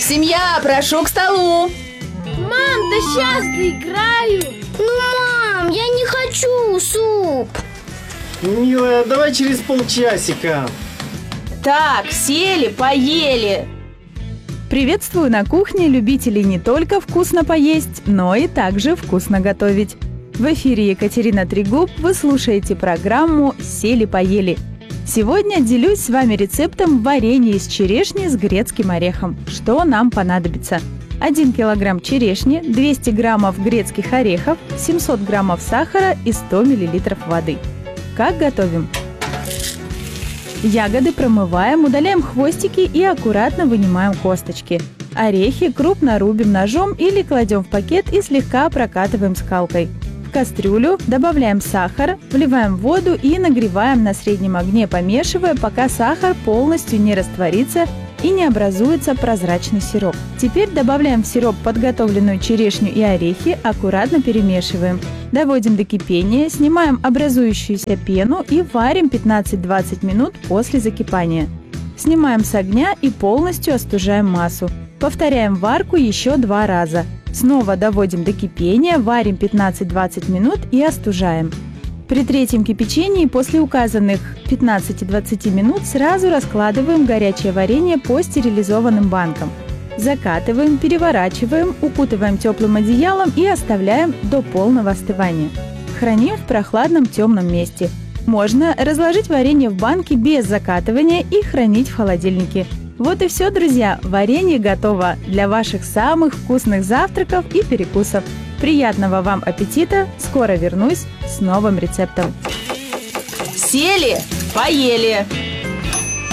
Семья, прошу к столу. Мам, да сейчас доиграю. Мам, я не хочу суп. Милая, давай через полчасика. Так, сели, поели. Приветствую на кухне любителей не только вкусно поесть, но и также вкусно готовить. В эфире Екатерина Трегуб, вы слушаете программу «Сели-поели». Сегодня делюсь с вами рецептом варенья из черешни с грецким орехом. Что нам понадобится? 1 килограмм черешни, 200 граммов грецких орехов, 700 граммов сахара и 100 миллилитров воды. Как готовим? Ягоды промываем, удаляем хвостики и аккуратно вынимаем косточки. Орехи крупно рубим ножом или кладем в пакет и слегка прокатываем скалкой. В кастрюлю добавляем сахар, вливаем воду и нагреваем на среднем огне, помешивая, пока сахар полностью не растворится и не образуется прозрачный сироп. Теперь добавляем в сироп подготовленную черешню и орехи, аккуратно перемешиваем. Доводим до кипения, снимаем образующуюся пену и варим 15-20 минут после закипания. Снимаем с огня и полностью остужаем массу. Повторяем варку еще 2 раза. Снова доводим до кипения, варим 15-20 минут и остужаем. При третьем кипячении после указанных 15-20 минут сразу раскладываем горячее варенье по стерилизованным банкам. Закатываем, переворачиваем, укутываем теплым одеялом и оставляем до полного остывания. Храним в прохладном темном месте. Можно разложить варенье в банке без закатывания и хранить в холодильнике. Вот и все, друзья, варенье готово для ваших самых вкусных завтраков и перекусов. Приятного вам аппетита! Скоро вернусь с новым рецептом. Сели, поели.